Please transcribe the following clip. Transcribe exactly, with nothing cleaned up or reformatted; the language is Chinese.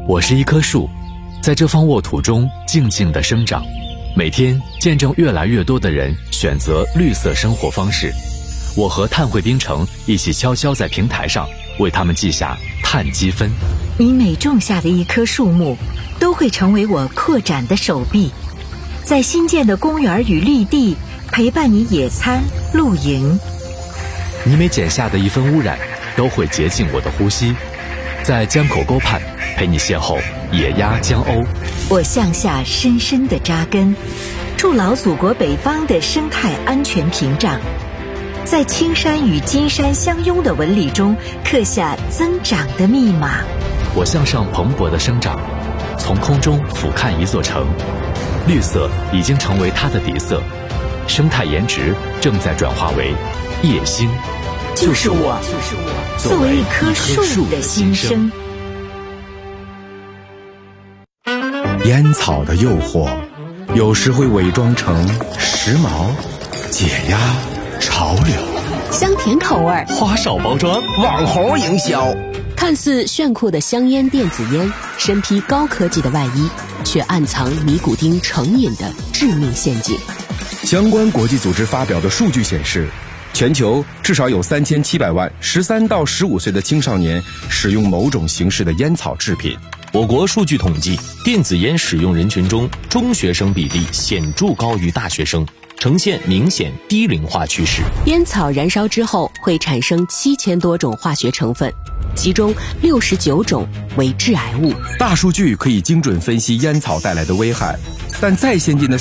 我是一棵树，在这方沃土中静静地生长，每天见证越来越多的人选择绿色生活方式。我和碳汇冰城一起悄悄在平台上为他们记下碳积分。 你每种下的一棵树木，都会成为我扩展的手臂，在新建的公园与绿地陪伴你野餐、露营。 你每剪下的一分污染，都会洁净我的呼吸，在江口沟畔陪你邂逅野鸭江鸥。 我向下深深地扎根，筑牢祖国北方的生态安全屏障，在青山与金山相拥的纹理中刻下增长的密码。 我向上蓬勃地生长，从空中俯瞰一座城，绿色已经成为它的底色，生态颜值正在转化为叶星。 就是我，作为一棵树的心声。 烟草的诱惑，有时会伪装成时髦、解压、潮流， 香甜口味， 花哨包装， 网红营销。 看似炫酷的香烟电子烟，身披高科技的外衣，却暗藏尼古丁成瘾的致命陷阱。 相关国际组织发表的数据显示，全球至少有三千七百万十三到十五岁的青少年使用某种形式的烟草制品。 我国数据统计，电子烟使用人群中，中学生比例显著高于大学生，呈现明显低龄化趋势。 烟草燃烧之后会产生七千多种化学成分，其中六十九种为致癌物。 大数据可以精准分析烟草带来的危害，但再先进的